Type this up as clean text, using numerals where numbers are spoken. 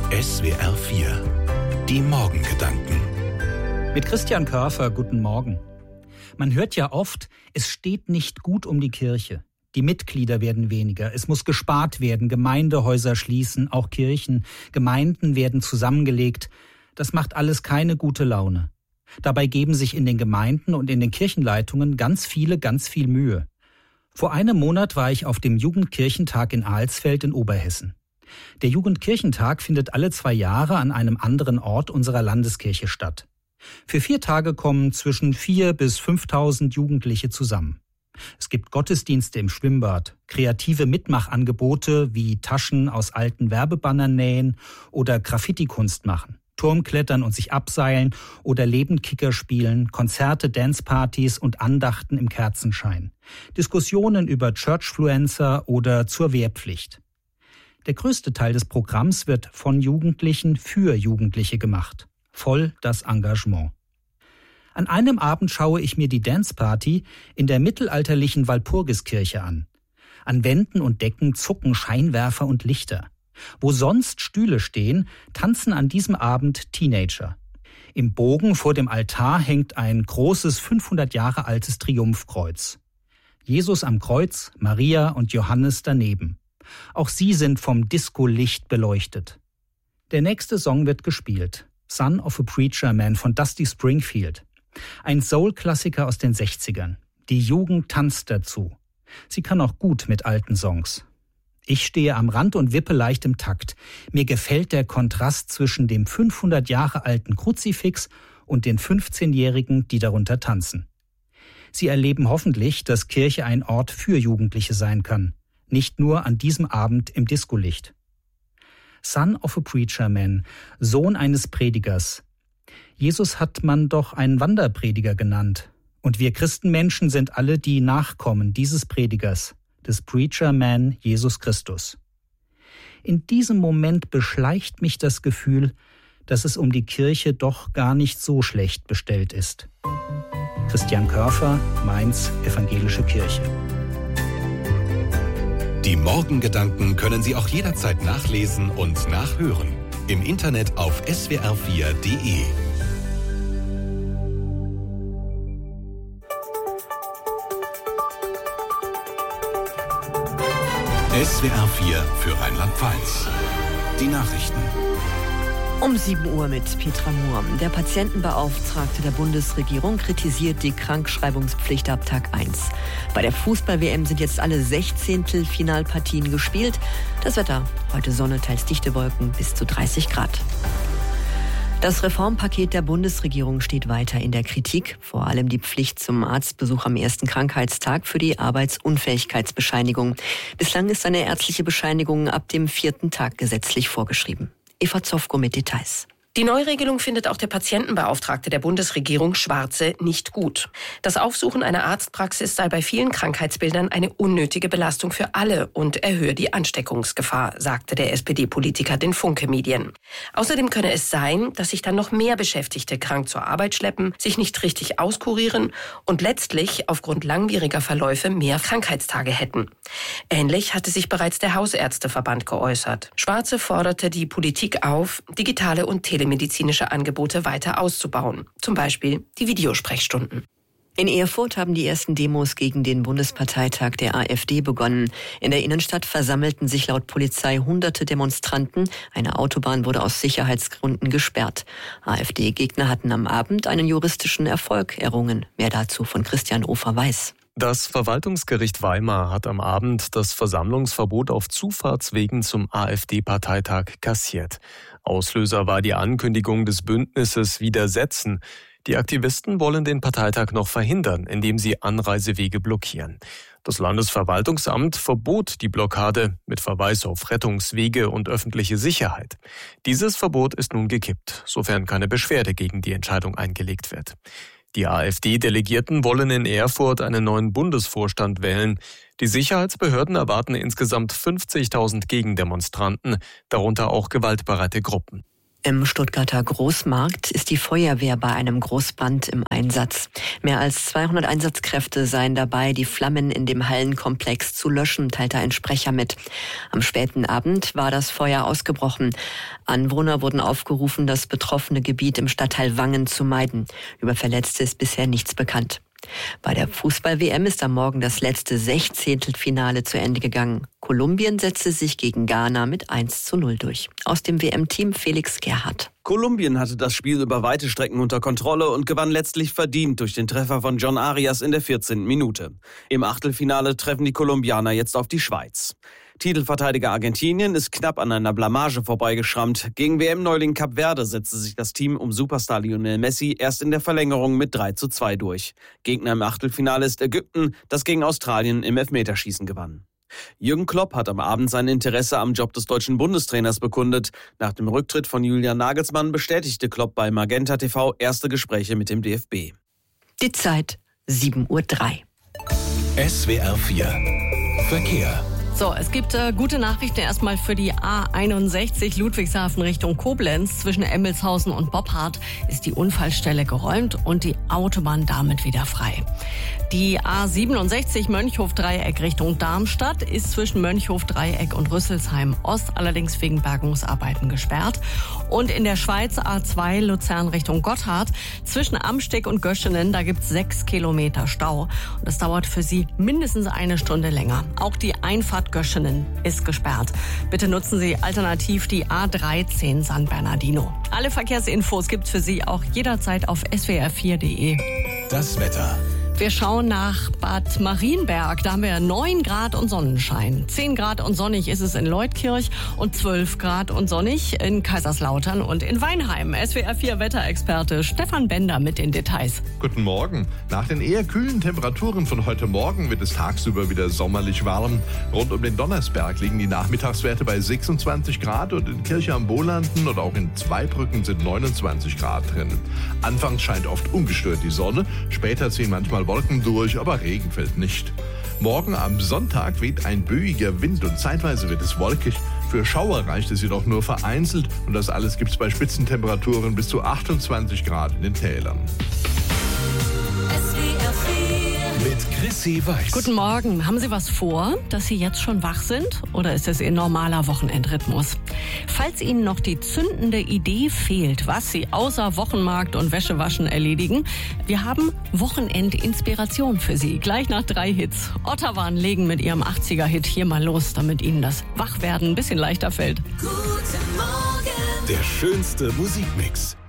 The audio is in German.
SWR 4 Die Morgengedanken. Mit Christian Körfer, guten Morgen. Man hört ja oft, es steht nicht gut um die Kirche. Die Mitglieder werden weniger, es muss gespart werden, Gemeindehäuser schließen, auch Kirchen, Gemeinden werden zusammengelegt. Das macht alles keine gute Laune. Dabei geben sich in den Gemeinden und in den Kirchenleitungen ganz viel Mühe. Vor einem Monat war ich auf dem Jugendkirchentag in Alsfeld in Oberhessen. Der Jugendkirchentag findet alle 2 Jahre an einem anderen Ort unserer Landeskirche statt. Für 4 Tage kommen zwischen 4.000 bis 5.000 Jugendliche zusammen. Es gibt Gottesdienste im Schwimmbad, kreative Mitmachangebote wie Taschen aus alten Werbebannern nähen oder Graffiti-Kunst machen, Turmklettern und sich abseilen oder Lebendkicker spielen, Konzerte, Dancepartys und Andachten im Kerzenschein, Diskussionen über Churchfluencer oder zur Wehrpflicht. Der größte Teil des Programms wird von Jugendlichen für Jugendliche gemacht. Voll das Engagement. An einem Abend schaue ich mir die Danceparty in der mittelalterlichen Walpurgiskirche an. An Wänden und Decken zucken Scheinwerfer und Lichter. Wo sonst Stühle stehen, tanzen an diesem Abend Teenager. Im Bogen vor dem Altar hängt ein großes 500 Jahre altes Triumphkreuz. Jesus am Kreuz, Maria und Johannes daneben. Auch sie sind vom Disco-Licht beleuchtet. Der nächste Song wird gespielt. Son of a Preacher Man von Dusty Springfield. Ein Soul-Klassiker aus den 60ern. Die Jugend tanzt dazu. Sie kann auch gut mit alten Songs. Ich stehe am Rand und wippe leicht im Takt. Mir gefällt der Kontrast zwischen dem 500 Jahre alten Kruzifix und den 15-Jährigen, die darunter tanzen. Sie erleben hoffentlich, dass Kirche ein Ort für Jugendliche sein kann. Nicht nur an diesem Abend im Discolicht. Son of a Preacher Man, Sohn eines Predigers. Jesus hat man doch einen Wanderprediger genannt. Und wir Christenmenschen sind alle die Nachkommen dieses Predigers, des Preacher Man Jesus Christus. In diesem Moment beschleicht mich das Gefühl, dass es um die Kirche doch gar nicht so schlecht bestellt ist. Christian Körfer, Mainz, Evangelische Kirche. Die Morgengedanken können Sie auch jederzeit nachlesen und nachhören. Im Internet auf swr4.de. SWR 4 für Rheinland-Pfalz. Die Nachrichten. Um 7 Uhr mit Petra Mohr. Der Patientenbeauftragte der Bundesregierung kritisiert die Krankschreibungspflicht ab Tag 1. Bei der Fußball-WM sind jetzt alle 16. Finalpartien gespielt. Das Wetter: heute Sonne, teils dichte Wolken, bis zu 30 Grad. Das Reformpaket der Bundesregierung steht weiter in der Kritik. Vor allem die Pflicht zum Arztbesuch am ersten Krankheitstag für die Arbeitsunfähigkeitsbescheinigung. Bislang ist eine ärztliche Bescheinigung ab dem 4. Tag gesetzlich vorgeschrieben. Eva Zofko mit Details. Die Neuregelung findet auch der Patientenbeauftragte der Bundesregierung Schwarze nicht gut. Das Aufsuchen einer Arztpraxis sei bei vielen Krankheitsbildern eine unnötige Belastung für alle und erhöhe die Ansteckungsgefahr, sagte der SPD-Politiker den Funke-Medien. Außerdem könne es sein, dass sich dann noch mehr Beschäftigte krank zur Arbeit schleppen, sich nicht richtig auskurieren und letztlich aufgrund langwieriger Verläufe mehr Krankheitstage hätten. Ähnlich hatte sich bereits der Hausärzteverband geäußert. Schwarze forderte die Politik auf, digitale und telemedizinische Angebote weiter auszubauen, zum Beispiel die Videosprechstunden. In Erfurt haben die ersten Demos gegen den Bundesparteitag der AfD begonnen. In der Innenstadt versammelten sich laut Polizei hunderte Demonstranten. Eine Autobahn wurde aus Sicherheitsgründen gesperrt. AfD-Gegner hatten am Abend einen juristischen Erfolg errungen. Mehr dazu von Christian Ofer-Weiß. Das Verwaltungsgericht Weimar hat am Abend das Versammlungsverbot auf Zufahrtswegen zum AfD-Parteitag kassiert. Auslöser war die Ankündigung des Bündnisses Widersetzen. Die Aktivisten wollen den Parteitag noch verhindern, indem sie Anreisewege blockieren. Das Landesverwaltungsamt verbot die Blockade mit Verweis auf Rettungswege und öffentliche Sicherheit. Dieses Verbot ist nun gekippt, sofern keine Beschwerde gegen die Entscheidung eingelegt wird. Die AfD-Delegierten wollen in Erfurt einen neuen Bundesvorstand wählen. Die Sicherheitsbehörden erwarten insgesamt 50.000 Gegendemonstranten, darunter auch gewaltbereite Gruppen. Im Stuttgarter Großmarkt ist die Feuerwehr bei einem Großbrand im Einsatz. Mehr als 200 Einsatzkräfte seien dabei, die Flammen in dem Hallenkomplex zu löschen, teilte ein Sprecher mit. Am späten Abend war das Feuer ausgebrochen. Anwohner wurden aufgerufen, das betroffene Gebiet im Stadtteil Wangen zu meiden. Über Verletzte ist bisher nichts bekannt. Bei der Fußball-WM ist am Morgen das letzte Sechzehntelfinale zu Ende gegangen. Kolumbien setzte sich gegen Ghana mit 1:0 durch. Aus dem WM-Team Felix Gerhardt. Kolumbien hatte das Spiel über weite Strecken unter Kontrolle und gewann letztlich verdient durch den Treffer von John Arias in der 14. Minute. Im Achtelfinale treffen die Kolumbianer jetzt auf die Schweiz. Titelverteidiger Argentinien ist knapp an einer Blamage vorbeigeschrammt. Gegen WM-Neuling Kap Verde setzte sich das Team um Superstar Lionel Messi erst in der Verlängerung mit 3:2 durch. Gegner im Achtelfinale ist Ägypten, das gegen Australien im Elfmeterschießen gewann. Jürgen Klopp hat am Abend sein Interesse am Job des deutschen Bundestrainers bekundet. Nach dem Rücktritt von Julian Nagelsmann bestätigte Klopp bei Magenta TV erste Gespräche mit dem DFB. Die Zeit 7:03 Uhr. SWR 4 Verkehr. So, es gibt gute Nachrichten erstmal für die A61 Ludwigshafen Richtung Koblenz. Zwischen Emmelshausen und Boppard ist die Unfallstelle geräumt und die Autobahn damit wieder frei. Die A67 Mönchhof-Dreieck Richtung Darmstadt ist zwischen Mönchhof-Dreieck und Rüsselsheim Ost allerdings wegen Bergungsarbeiten gesperrt. Und in der Schweiz A2 Luzern Richtung Gotthard zwischen Amsteg und Göschenen, da gibt es 6 Kilometer Stau. Und das dauert für Sie mindestens eine Stunde länger. Auch die Einfahrt Göschenen ist gesperrt. Bitte nutzen Sie alternativ die A13 San Bernardino. Alle Verkehrsinfos gibt's für Sie auch jederzeit auf swr4.de. Das Wetter. Wir schauen nach Bad Marienberg. Da haben wir 9 Grad und Sonnenschein. 10 Grad und sonnig ist es in Leutkirch und 12 Grad und sonnig in Kaiserslautern und in Weinheim. SWR4 Wetterexperte Stefan Bender mit den Details. Guten Morgen. Nach den eher kühlen Temperaturen von heute Morgen wird es tagsüber wieder sommerlich warm. Rund um den Donnersberg liegen die Nachmittagswerte bei 26 Grad und in Kirche am Bohlanden und auch in Zweibrücken sind 29 Grad drin. Anfangs scheint oft ungestört die Sonne, später ziehen manchmal Wolken durch, aber Regen fällt nicht. Morgen am Sonntag weht ein böiger Wind und zeitweise wird es wolkig. Für Schauer reicht es jedoch nur vereinzelt und das alles gibt es bei Spitzentemperaturen bis zu 28 Grad in den Tälern. Mit Chrissy Weiß. Guten Morgen. Haben Sie was vor, dass Sie jetzt schon wach sind? Oder ist es Ihr normaler Wochenendrhythmus? Falls Ihnen noch die zündende Idee fehlt, was Sie außer Wochenmarkt und Wäschewaschen erledigen, wir haben Wochenend-Inspiration für Sie. Gleich nach 3 Hits. Ottawan legen mit ihrem 80er-Hit hier mal los, damit Ihnen das Wachwerden ein bisschen leichter fällt. Guten Morgen. Der schönste Musikmix.